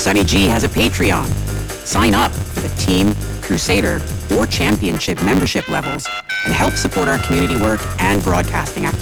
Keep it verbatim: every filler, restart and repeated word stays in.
Sunny G has a Patreon. Sign up for the Team, Crusader, or Championship membership levels and help support our community work and broadcasting activities.